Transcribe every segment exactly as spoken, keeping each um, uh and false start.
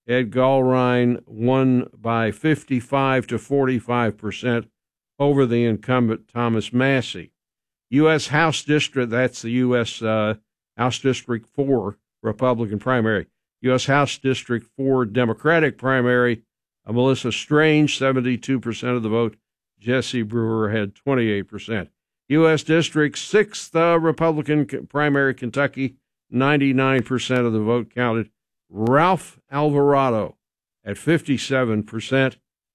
Ed Gallrein won by fifty-five to forty-five percent over the incumbent Thomas Massie. U S. House District, that's the U S. Uh, House District four Republican primary. U S. House District four Democratic primary, uh, Melissa Strange, seventy-two percent of the vote. Jesse Brewer had twenty-eight percent. U S. District six uh, Republican primary, Kentucky, ninety-nine percent of the vote counted. Ralph Alvarado at fifty-seven percent.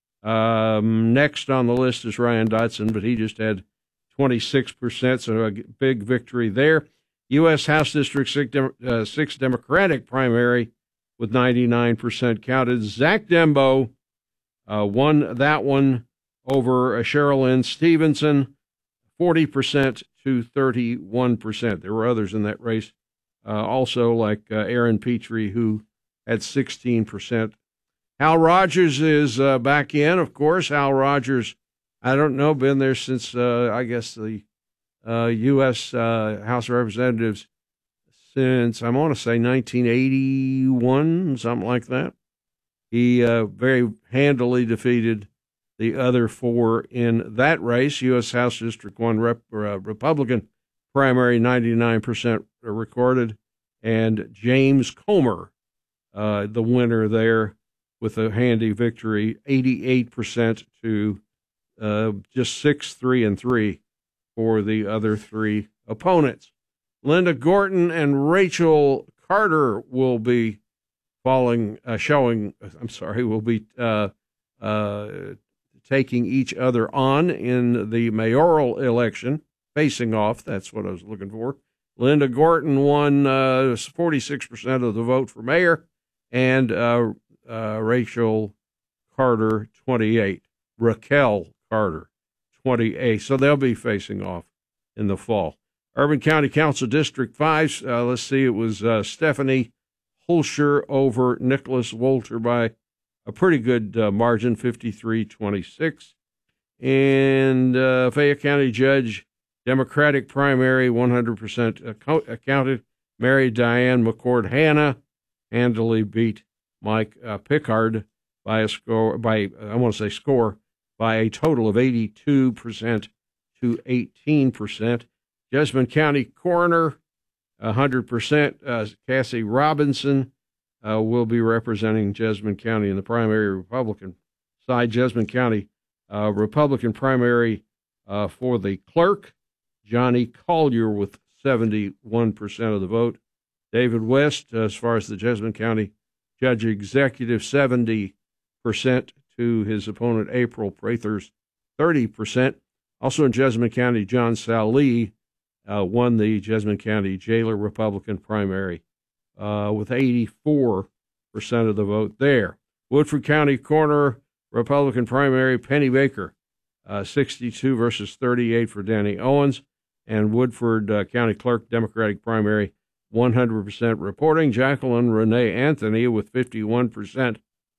Um, next on the list is Ryan Dotson, but he just had twenty-six percent, so a big victory there. U S. House District six, uh, six Democratic primary with ninety-nine percent counted. Zach Dembo uh, won that one over uh, Sherilyn Stevenson, forty percent to thirty-one percent. There were others in that race. Uh, also, like uh, Aaron Petrie, who had sixteen percent. Hal Rogers is uh, back in, of course. Hal Rogers, I don't know, been there since, uh, I guess, the uh, U S. Uh, House of Representatives since, I want to say, nineteen eighty-one, something like that. He uh, very handily defeated the other four in that race. U S. House District one Rep, uh, Republican primary, ninety-nine percent recorded, and James Comer, uh, the winner there with a handy victory, eighty-eight percent to uh, just six, three, and three for the other three opponents. Linda Gorton and Rachel Carter will be falling, uh, showing, I'm sorry, will be uh, uh, taking each other on in the mayoral election. Facing off, that's what I was looking for. Linda Gorton won uh, forty-six percent of the vote for mayor, and uh, uh, Rachel Carter, twenty-eight. Raquel Carter, twenty-eight. So they'll be facing off in the fall. Urban County Council District five, uh, let's see, it was uh, Stephanie Hulsher over Nicholas Wolter by a pretty good uh, margin, fifty-three twenty-six. And uh, Fayette County Judge Democratic primary, one hundred percent accounted. Mary Diane McCord Hanna handily beat Mike uh, Pickard by a score, by, I want to say score, by a total of eighty-two percent to eighteen percent. Jessamine County Coroner, one hundred percent. Uh, Cassie Robinson uh, will be representing Jessamine County in the primary Republican side. Jessamine County uh, Republican primary uh, for the clerk. Johnny Collier with seventy-one percent of the vote. David West, as far as the Jessamine County Judge Executive, seventy percent to his opponent April Prather's thirty percent. Also in Jessamine County, John Salee uh, won the Jessamine County Jailer Republican primary uh, with eighty-four percent of the vote there. Woodford County Coroner Republican primary, Penny Baker, uh, sixty-two versus thirty-eight for Danny Owens. And Woodford uh, County Clerk Democratic primary, one hundred percent reporting. Jacqueline Renee Anthony with fifty-one percent,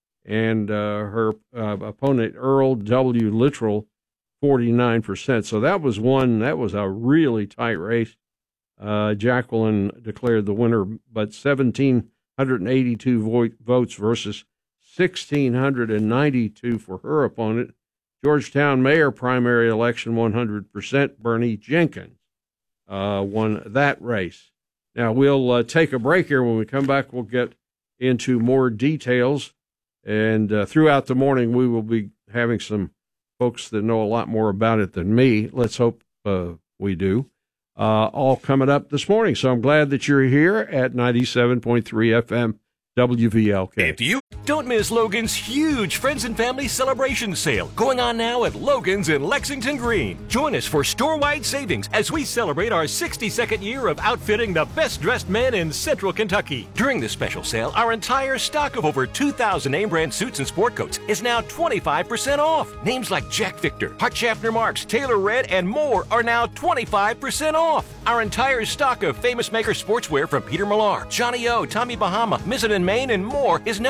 and uh, her uh, opponent Earl W. Littrell, forty-nine percent. So that was one, that was a really tight race. Uh, Jacqueline declared the winner, but one thousand seven hundred eighty-two vo- votes versus one thousand six hundred ninety-two for her opponent. Georgetown mayor primary election, one hundred percent. Bernie Jenkins uh, won that race. Now, we'll uh, take a break here. When we come back, we'll get into more details. And uh, throughout the morning, we will be having some folks that know a lot more about it than me. Let's hope uh, we do. Uh, all coming up this morning. So I'm glad that you're here at ninety-seven point three F M W V L K. If you don't miss Logan's huge Friends and Family Celebration Sale going on now at Logan's in Lexington Green. Join us for store-wide savings as we celebrate our sixty-second year of outfitting the best-dressed men in Central Kentucky. During this special sale, our entire stock of over two thousand name-brand suits and sport coats is now twenty-five percent off. Names like Jack Victor, Hart Schaffner Marks, Taylor Red, and more are now twenty-five percent off. Our entire stock of Famous Maker sportswear from Peter Millar, Johnny O, Tommy Bahama, Mizzen and Main, and more is now twenty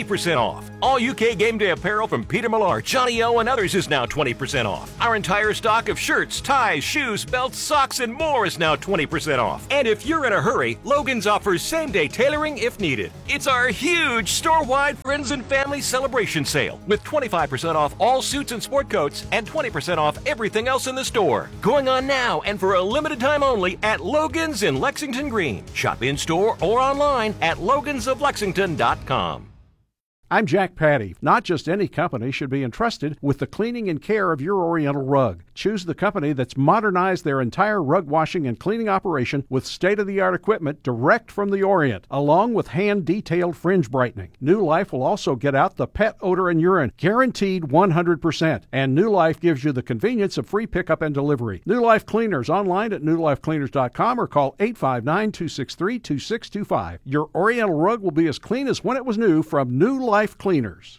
twenty percent off. All U K game day apparel from Peter Millar, Johnny O, and others is now twenty percent off. Our entire stock of shirts, ties, shoes, belts, socks, and more is now twenty percent off. And if you're in a hurry, Logan's offers same-day tailoring if needed. It's our huge store-wide Friends and Family Celebration Sale with twenty-five percent off all suits and sport coats and twenty percent off everything else in the store. Going on now and for a limited time only at Logan's in Lexington Green. Shop in-store or online at logans of lexington dot com. I'm Jack Patty. Not just any company should be entrusted with the cleaning and care of your Oriental rug. Choose the company that's modernized their entire rug washing and cleaning operation with state-of-the-art equipment direct from the Orient, along with hand-detailed fringe brightening. New Life will also get out the pet odor and urine, guaranteed one hundred percent. And New Life gives you the convenience of free pickup and delivery. New Life Cleaners online at new life cleaners dot com or call eight five nine, two six three, two six two five. Your Oriental rug will be as clean as when it was new from New Life Cleaners.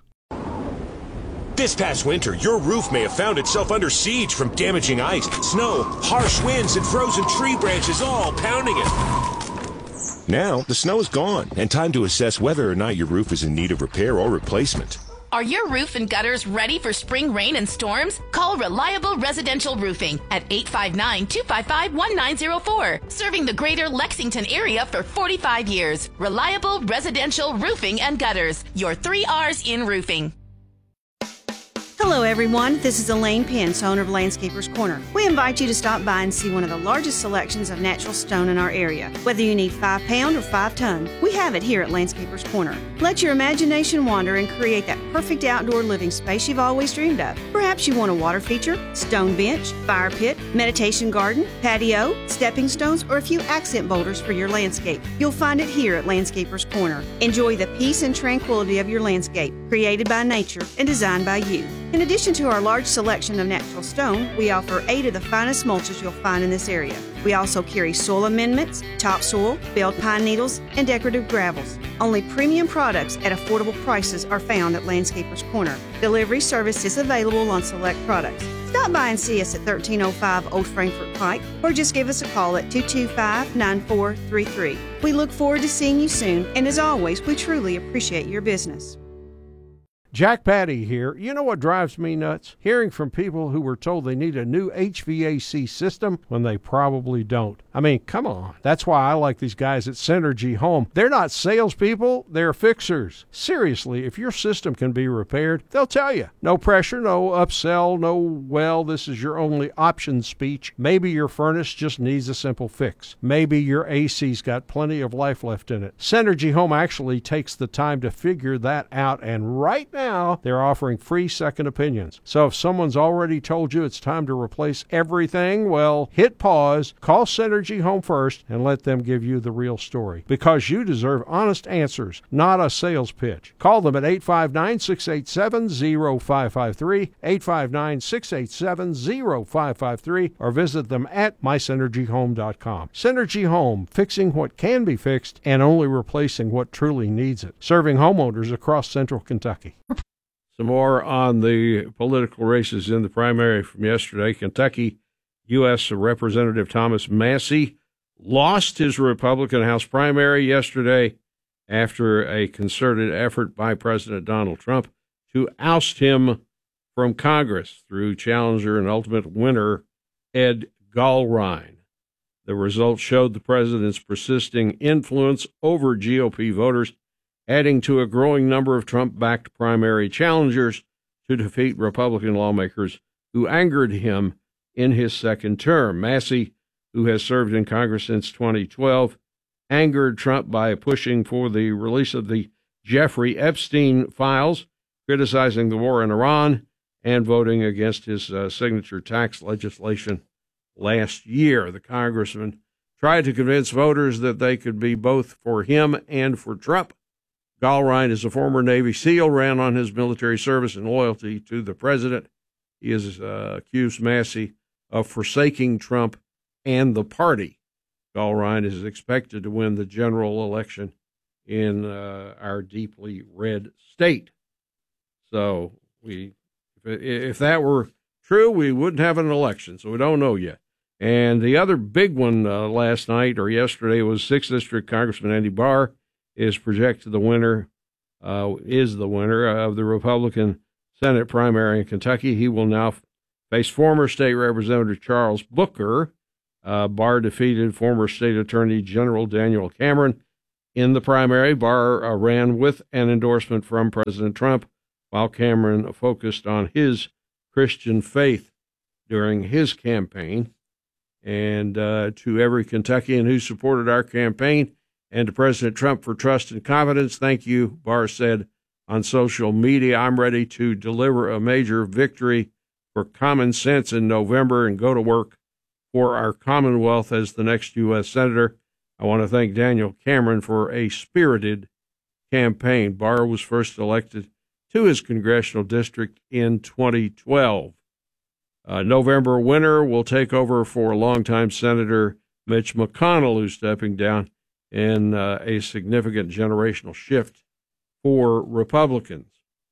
This past winter, your roof may have found itself under siege from damaging ice, snow, harsh winds, and frozen tree branches all pounding it. Now, the snow is gone, and time to assess whether or not your roof is in need of repair or replacement. Are your roof and gutters ready for spring rain and storms? Call Reliable Residential Roofing at eight five nine, two five five, one nine zero four. Serving the greater Lexington area for forty-five years. Reliable Residential Roofing and Gutters. Your three R's in roofing. Hello everyone, this is Elaine Pence, owner of Landscapers Corner. We invite you to stop by and see one of the largest selections of natural stone in our area. Whether you need five pound or five ton, we have it here at Landscapers Corner. Let your imagination wander and create that perfect outdoor living space you've always dreamed of. Perhaps you want a water feature, stone bench, fire pit, meditation garden, patio, stepping stones, or a few accent boulders for your landscape. You'll find it here at Landscapers Corner. Enjoy the peace and tranquility of your landscape, created by nature and designed by you. In addition to our large selection of natural stone, we offer eight of the finest mulches you'll find in this area. We also carry soil amendments, topsoil, belled pine needles, and decorative gravels. Only premium products at affordable prices are found at Landscapers Corner. Delivery service is available on select products. Stop by and see us at thirteen oh five Old Frankfort Pike, or just give us a call at two two five, nine four three three. We look forward to seeing you soon, and as always, we truly appreciate your business. Jack Patty here. You know what drives me nuts? Hearing from people who were told they need a new H V A C system when they probably don't. I mean, come on. That's why I like these guys at Synergy Home. They're not salespeople, they're fixers. Seriously, if your system can be repaired, they'll tell you. No pressure, no upsell, no, well, this is your only option speech. Maybe your furnace just needs a simple fix. Maybe your A C's got plenty of life left in it. Synergy Home actually takes the time to figure that out, and right now, Now, they're offering free second opinions. So if someone's already told you it's time to replace everything, well, hit pause, call Synergy Home first, and let them give you the real story. Because you deserve honest answers, not a sales pitch. Call them at eight five nine, six eight seven, zero five five three, eight five nine, six eight seven, zero five five three, or visit them at my synergy home dot com. Synergy Home, fixing what can be fixed and only replacing what truly needs it. Serving homeowners across central Kentucky. Some more on the political races in the primary from yesterday. Kentucky U S Representative Thomas Massie lost his Republican House primary yesterday after a concerted effort by President Donald Trump to oust him from Congress through challenger and ultimate winner Ed Gallrein. The results showed the president's persisting influence over G O P voters, adding to a growing number of Trump-backed primary challengers to defeat Republican lawmakers who angered him in his second term. Massie, who has served in Congress since twenty twelve, angered Trump by pushing for the release of the Jeffrey Epstein files, criticizing the war in Iran, and voting against his uh, signature tax legislation last year. The congressman tried to convince voters that they could be both for him and for Trump. Gallrein is a former Navy SEAL, ran on his military service and loyalty to the president. He has uh, accused Massie of forsaking Trump and the party. Gallrein is expected to win the general election in uh, our deeply red state. So we, if, if that were true, we wouldn't have an election, so we don't know yet. And the other big one uh, last night or yesterday was sixth District Congressman Andy Barr is projected the winner uh, is the winner of the Republican Senate primary in Kentucky. He will now face former state representative Charles Booker. Uh, Barr defeated former state attorney General Daniel Cameron in the primary. Barr uh, ran with an endorsement from President Trump, while Cameron focused on his Christian faith during his campaign. And uh, to every Kentuckian who supported our campaign, and to President Trump for trust and confidence, thank you, Barr said on social media. I'm ready to deliver a major victory for common sense in November and go to work for our Commonwealth as the next U S Senator. I want to thank Daniel Cameron for a spirited campaign. Barr was first elected to his congressional district in twenty twelve. Uh, November winner will take over for longtime Senator Mitch McConnell, who's stepping down in uh, a significant generational shift for Republicans.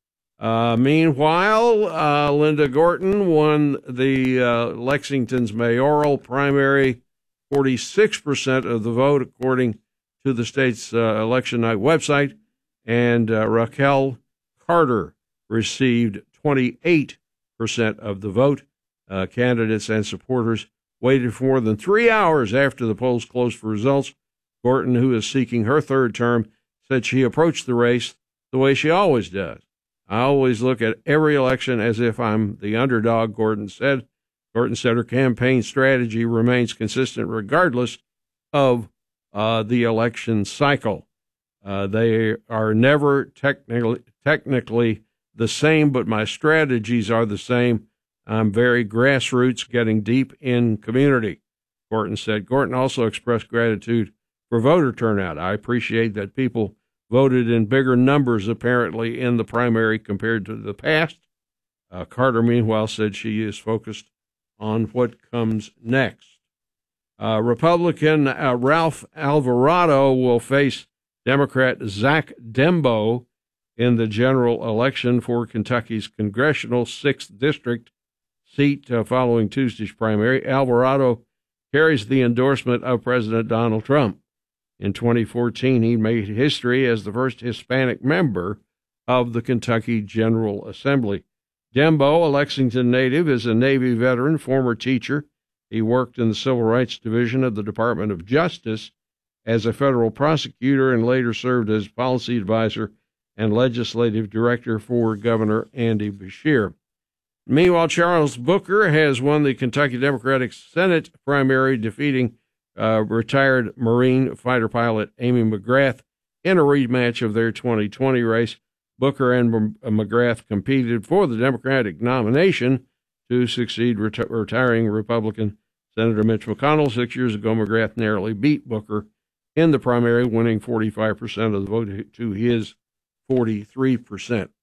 Uh, meanwhile, uh, Linda Gorton won the uh, Lexington's mayoral primary, forty-six percent of the vote, according to the state's uh, election night website, and uh, Raquel Carter received twenty-eight percent of the vote. Uh, candidates and supporters waited for more than three hours after the polls closed for results. Gorton, who is seeking her third term, said she approached the race the way she always does. I always look at every election as if I'm the underdog, Gorton said. Gorton said her campaign strategy remains consistent regardless of uh, the election cycle. Uh, they are never technically, technically the same, but my strategies are the same. I'm very grassroots, getting deep in community, Gorton said. Gorton also expressed gratitude for voter turnout. I appreciate that people voted in bigger numbers, apparently, in the primary compared to the past. Uh, Carter, meanwhile, said she is focused on what comes next. Uh, Republican uh, Ralph Alvarado will face Democrat Zach Dembo in the general election for Kentucky's congressional sixth district seat uh, following Tuesday's primary. Alvarado carries the endorsement of President Donald Trump. In twenty fourteen, he made history as the first Hispanic member of the Kentucky General Assembly. Dembo, a Lexington native, is a Navy veteran, former teacher. He worked in the Civil Rights Division of the Department of Justice as a federal prosecutor and later served as policy advisor and legislative director for Governor Andy Beshear. Meanwhile, Charles Booker has won the Kentucky Democratic Senate primary, defeating uh, retired Marine fighter pilot Amy McGrath in a rematch of their twenty twenty race. Booker and M- McGrath competed for the Democratic nomination to succeed reti- retiring Republican Senator Mitch McConnell. Six years ago, McGrath narrowly beat Booker in the primary, winning forty-five percent of the vote to his forty-three percent.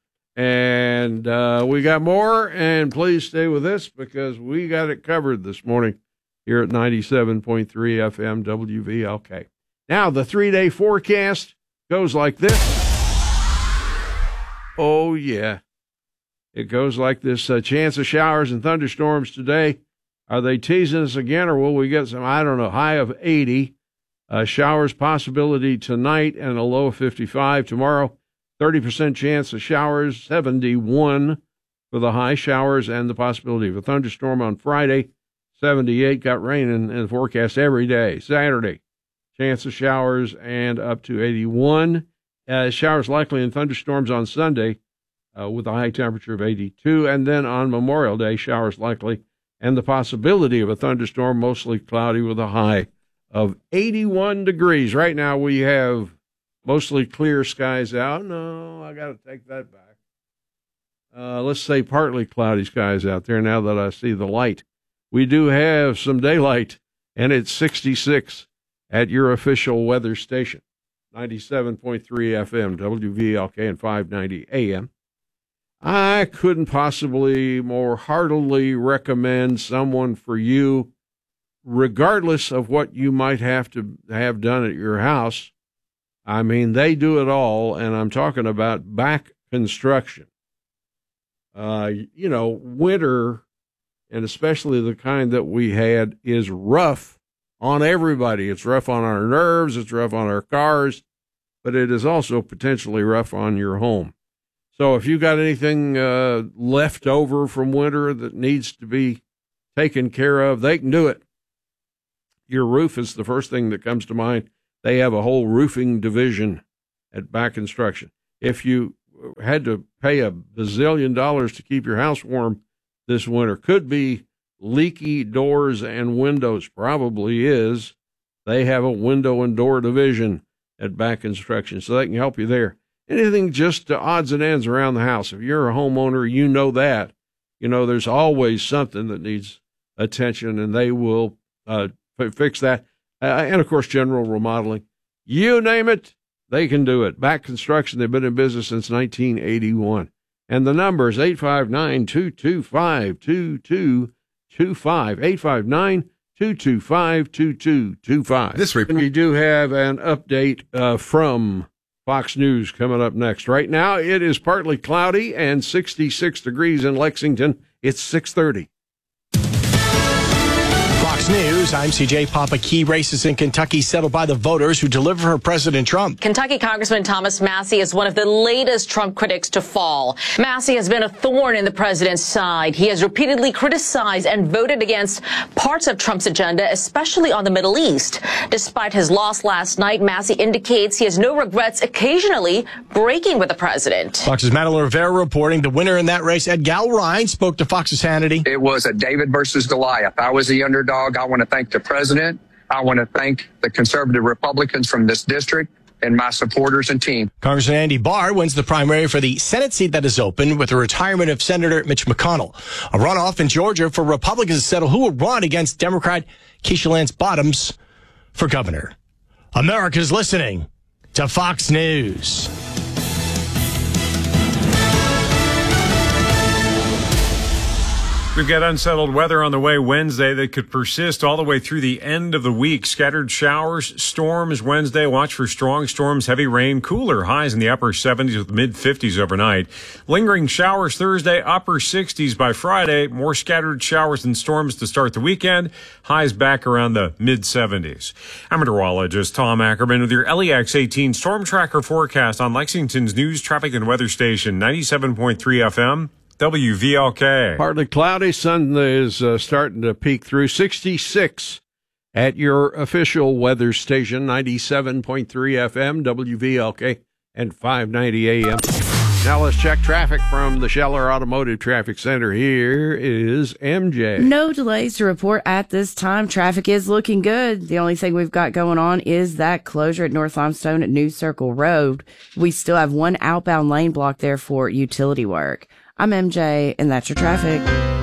And uh, we got more, and please stay with us because we got it covered this morning here at ninety-seven point three F M W V L K. Now, the three-day forecast goes like this. Oh, yeah. It goes like this. A chance of showers and thunderstorms today. Are they teasing us again, or will we get some, I don't know, high of eighty? Uh, showers possibility tonight and a low of fifty-five. Tomorrow, thirty percent chance of showers, seventy-one for the high. Showers and the possibility of a thunderstorm on Friday, seventy-eight. Got rain in, in the forecast every day. Saturday, chance of showers and up to eighty-one. Uh, showers likely and thunderstorms on Sunday uh, with a high temperature of eighty-two. And then on Memorial Day, showers likely and the possibility of a thunderstorm, mostly cloudy with a high of eighty-one degrees. Right now we have mostly clear skies out. No, I got to take that back. Uh, let's say partly cloudy skies out there now that I see the light. We do have some daylight, and it's sixty-six at your official weather station, ninety-seven point three F M, W V L K, and five ninety A M. I couldn't possibly more heartily recommend someone for you, regardless of what you might have to have done at your house. I mean, they do it all, and I'm talking about back construction. Uh, you know, winter, and especially the kind that we had, is rough on everybody. It's rough on our nerves. It's rough on our cars. but it is also potentially rough on your home. So if you got anything uh, left over from winter that needs to be taken care of, they can do it. Your roof is the first thing that comes to mind. They have a whole roofing division at Back Construction. If you had to pay a bazillion dollars to keep your house warm this winter, could be leaky doors and windows, probably is. They have a window and door division at Back Construction, so they can help you there. Anything just to odds and ends around the house. If you're a homeowner, you know that. You know, there's always something that needs attention, and they will uh, f- fix that. Uh, and, of course, general remodeling. You name it, they can do it. Back Construction, they've been in business since nineteen eighty-one. And the number is eight five nine, two two five, two two two five, eight five nine, two two five, two two two five. This report. We do have an update uh, from Fox News coming up next. Right now, it is partly cloudy and sixty-six degrees in Lexington. It's six thirty. Fox News, I'm C J Papa. Key races in Kentucky settled by the voters who deliver for President Trump. Kentucky Congressman Thomas Massie is one of the latest Trump critics to fall. Massie has been a thorn in the president's side. He has repeatedly criticized and voted against parts of Trump's agenda, especially on the Middle East. Despite his loss last night, Massie indicates he has no regrets occasionally breaking with the president. Fox's Madeline Rivera reporting the winner in that race, Ed Galrine, spoke to Fox's Hannity. It was a David versus Goliath. I was the underdog. I want to thank the president. I want to thank the conservative Republicans from this district and my supporters and team. Congressman Andy Barr wins the primary for the Senate seat that is open with the retirement of Senator Mitch McConnell. A runoff in Georgia for Republicans to settle who will run against Democrat Keisha Lance Bottoms for governor. America's listening to Fox News. We've got unsettled weather on the way Wednesday that could persist all the way through the end of the week. Scattered showers, storms Wednesday. Watch for strong storms, heavy rain, cooler highs in the upper seventies with mid fifties overnight. Lingering showers Thursday, upper sixties by Friday. More scattered showers and storms to start the weekend. Highs back around the mid seventies. I'm meteorologist Tom Ackerman with your L E X eighteen Storm Tracker forecast on Lexington's news, traffic, and weather station, ninety-seven point three F M. W V L K. Partly cloudy. Sun is uh, starting to peek through. sixty-six at your official weather station, ninety-seven point three F M, W V L K, and five ninety A M. Now let's check traffic from the Scheller Automotive Traffic Center. Here is M J. No delays to report at this time. Traffic is looking good. The only thing we've got going on is that closure at North Limestone at New Circle Road. We still have one outbound lane block there for utility work. I'm M J, and that's your traffic.